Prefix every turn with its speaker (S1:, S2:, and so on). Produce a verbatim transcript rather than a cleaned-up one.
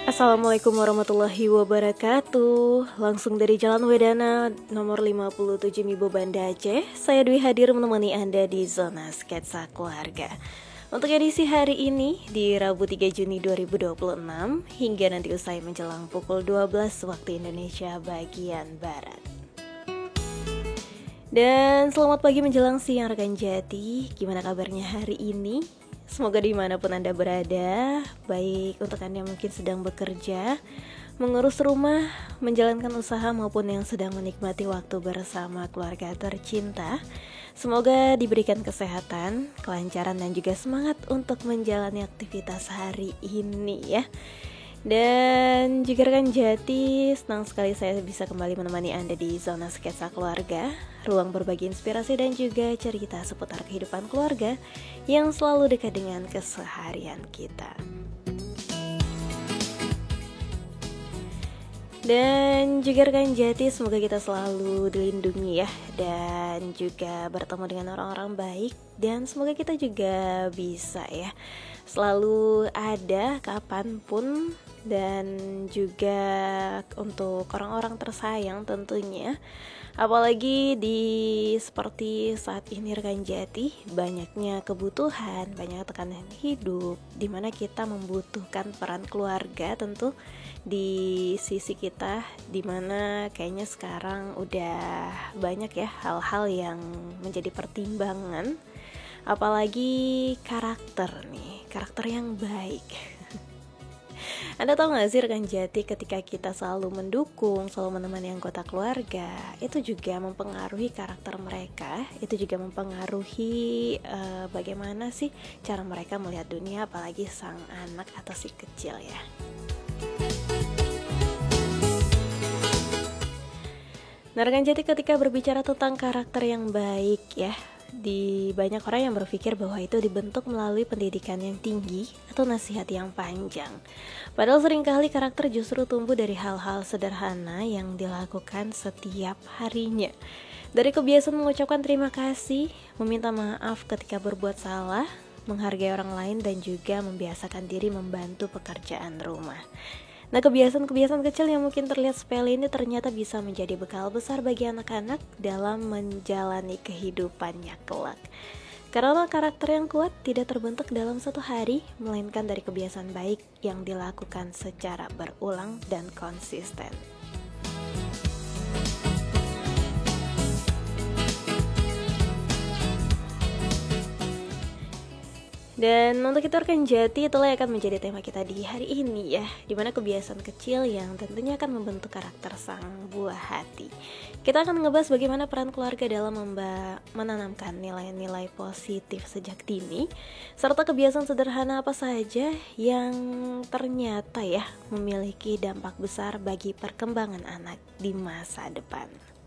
S1: Assalamualaikum warahmatullahi wabarakatuh. Langsung dari Jalan Wedana nomor lima puluh tujuh Mibo Banda Aceh, saya Dwi hadir menemani Anda di Zona Sketsa Keluarga. Untuk edisi hari ini di Rabu tiga Juni dua ribu dua puluh enam hingga nanti usai menjelang pukul dua belas waktu Indonesia bagian Barat. Dan selamat pagi menjelang siang rekan Jati. Gimana kabarnya hari ini? Semoga dimanapun Anda berada, baik untuk Anda yang mungkin sedang bekerja, mengurus rumah, menjalankan usaha maupun yang sedang menikmati waktu bersama keluarga tercinta. Semoga diberikan kesehatan, kelancaran dan juga semangat untuk menjalani aktivitas hari ini ya. Dan juga rekan Jati, senang sekali saya bisa kembali menemani Anda di Zona Sketsa Keluarga, ruang berbagi inspirasi dan juga cerita seputar kehidupan keluarga yang selalu dekat dengan keseharian kita. Dan juga rekan Jati, semoga kita selalu dilindungi ya, dan juga bertemu dengan orang-orang baik, dan semoga kita juga bisa ya selalu ada kapanpun, dan juga untuk orang-orang tersayang tentunya. Apalagi di seperti saat ini rekan Jati, banyaknya kebutuhan, banyak tekanan hidup, dimana kita membutuhkan peran keluarga tentu di sisi kita, dimana kayaknya sekarang udah banyak ya hal-hal yang menjadi pertimbangan. Apalagi karakter nih, karakter yang baik. Anda tahu gak sih rekan Jati, ketika kita selalu mendukung, selalu menemani anggota keluarga, itu juga mempengaruhi karakter mereka, itu juga mempengaruhi uh, bagaimana sih cara mereka melihat dunia, apalagi sang anak atau si kecil ya. Nah rekan Jati, ketika berbicara tentang karakter yang baik ya, di banyak orang yang berpikir bahwa itu dibentuk melalui pendidikan yang tinggi atau nasihat yang panjang. Padahal seringkali karakter justru tumbuh dari hal-hal sederhana yang dilakukan setiap harinya. Dari kebiasaan mengucapkan terima kasih, meminta maaf ketika berbuat salah, menghargai orang lain, dan juga membiasakan diri membantu pekerjaan rumah. Nah, kebiasaan-kebiasaan kecil yang mungkin terlihat sepele ini ternyata bisa menjadi bekal besar bagi anak-anak dalam menjalani kehidupannya kelak. Karena karakter yang kuat tidak terbentuk dalam satu hari, melainkan dari kebiasaan baik yang dilakukan secara berulang dan konsisten. Dan untuk itu rekan Jati, itulah yang akan menjadi tema kita di hari ini ya, dimana kebiasaan kecil yang tentunya akan membentuk karakter sang buah hati. Kita akan ngebahas bagaimana peran keluarga dalam memba- menanamkan nilai-nilai positif sejak dini, serta kebiasaan sederhana apa saja yang ternyata ya memiliki dampak besar bagi perkembangan anak di masa depan.